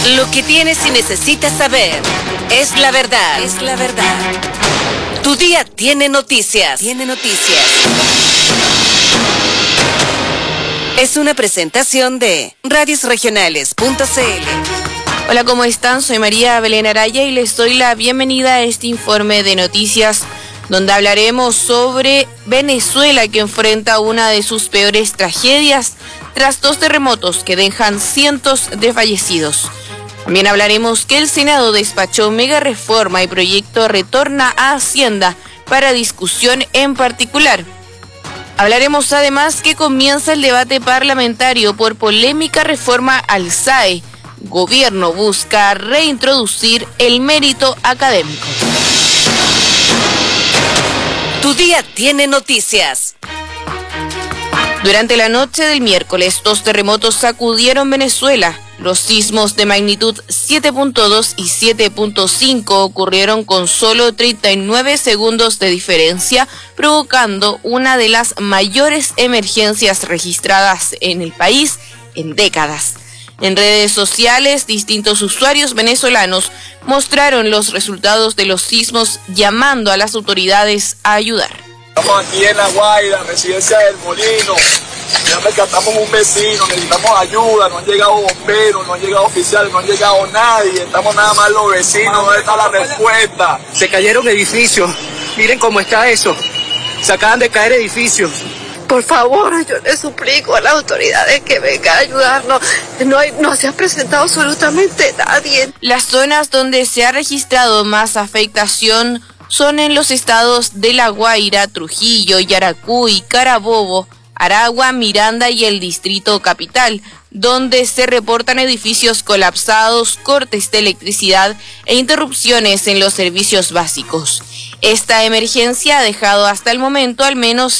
Lo que tienes y necesitas saber es la verdad. Es la verdad. Tu día tiene noticias. Tiene noticias. Es una presentación de radiosregionales.cl. Hola, ¿cómo están? Soy María Belén Araya y les doy la bienvenida a este informe de noticias donde hablaremos sobre Venezuela, que enfrenta una de sus peores tragedias tras 2 terremotos que dejan cientos de fallecidos. También hablaremos que el Senado despachó mega reforma y proyecto retorna a Hacienda para discusión en particular. Hablaremos además que comienza el debate parlamentario por polémica reforma al SAE. Gobierno busca reintroducir el mérito académico. Tu día tiene noticias. Durante la noche del miércoles, 2 terremotos sacudieron Venezuela. Los sismos de magnitud 7.2 y 7.5 ocurrieron con solo 39 segundos de diferencia, provocando una de las mayores emergencias registradas en el país en décadas. En redes sociales, distintos usuarios venezolanos mostraron los resultados de los sismos, llamando a las autoridades a ayudar. Estamos aquí en La Guaira, residencia del Molino. Ya rescatamos un vecino, necesitamos ayuda, no han llegado bomberos, no han llegado oficiales, no han llegado nadie, estamos nada más los vecinos, ¿dónde está la respuesta? Se cayeron edificios, miren cómo está eso, se acaban de caer edificios. Por favor, yo les suplico a las autoridades que vengan a ayudarnos, no se ha presentado absolutamente nadie. Las zonas donde se ha registrado más afectación son en los estados de La Guaira, Trujillo, Yaracuy, Carabobo, Aragua, Miranda y el Distrito Capital, donde se reportan edificios colapsados, cortes de electricidad e interrupciones en los servicios básicos. Esta emergencia ha dejado hasta el momento al menos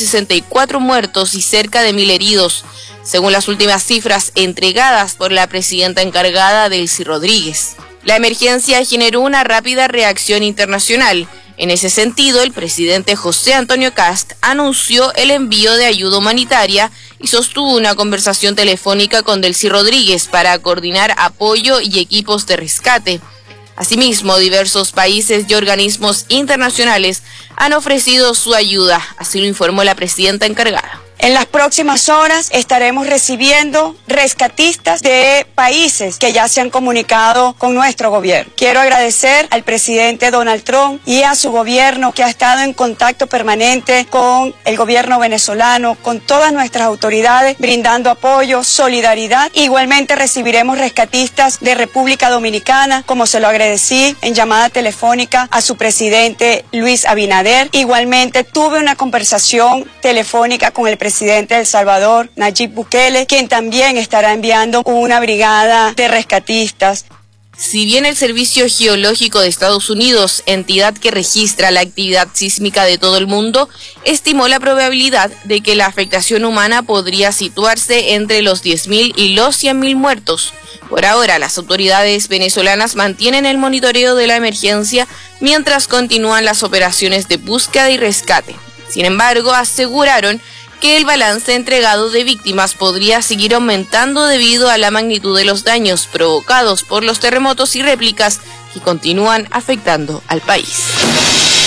164 muertos y cerca de 1.000 heridos, según las últimas cifras entregadas por la presidenta encargada, Delcy Rodríguez. La emergencia generó una rápida reacción internacional. En ese sentido, el presidente José Antonio Kast anunció el envío de ayuda humanitaria y sostuvo una conversación telefónica con Delcy Rodríguez para coordinar apoyo y equipos de rescate. Asimismo, diversos países y organismos internacionales han ofrecido su ayuda, así lo informó la presidenta encargada. En las próximas horas estaremos recibiendo rescatistas de países que ya se han comunicado con nuestro gobierno. Quiero agradecer al presidente Donald Trump y a su gobierno, que ha estado en contacto permanente con el gobierno venezolano, con todas nuestras autoridades, brindando apoyo, solidaridad. Igualmente recibiremos rescatistas de República Dominicana, como se lo agradecí en llamada telefónica a su presidente Luis Abinader. Igualmente tuve una conversación telefónica con el presidente de El Salvador, Nayib Bukele, quien también estará enviando una brigada de rescatistas. Si bien el Servicio Geológico de Estados Unidos, entidad que registra la actividad sísmica de todo el mundo, estimó la probabilidad de que la afectación humana podría situarse entre los 10.000 y los 100.000 muertos. Por ahora, las autoridades venezolanas mantienen el monitoreo de la emergencia mientras continúan las operaciones de búsqueda y rescate. Sin embargo, aseguraron que el balance entregado de víctimas podría seguir aumentando debido a la magnitud de los daños provocados por los terremotos y réplicas que continúan afectando al país.